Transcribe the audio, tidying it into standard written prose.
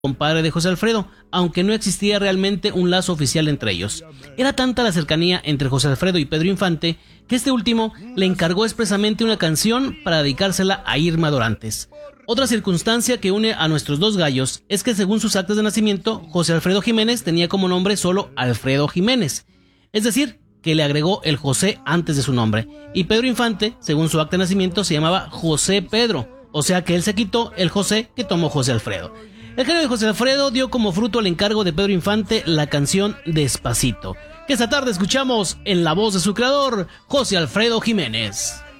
compadre de José Alfredo, aunque no existía realmente un lazo oficial entre ellos. Era tanta la cercanía entre José Alfredo y Pedro Infante que este último le encargó expresamente una canción para dedicársela a Irma Dorantes. Otra circunstancia que une a nuestros dos gallos es que según sus actas de nacimiento, José Alfredo Jiménez tenía como nombre solo Alfredo Jiménez, es decir, que le agregó el José antes de su nombre, y Pedro Infante, según su acta de nacimiento, se llamaba José Pedro, o sea que él se quitó el José que tomó José Alfredo. El genio de José Alfredo dio como fruto al encargo de Pedro Infante la canción Despacito, que esta tarde escuchamos en la voz de su creador, José Alfredo Jiménez.